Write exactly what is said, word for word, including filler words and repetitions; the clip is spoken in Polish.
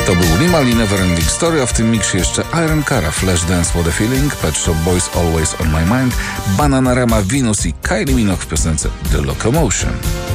To był Limalee Neverending Story, a w tym miksie jeszcze Iron Cara, Flashdance What a Feeling, Pet Shop Boys Always on My Mind, Bananarama, Venus i Kylie Minogue w piosence The Locomotion.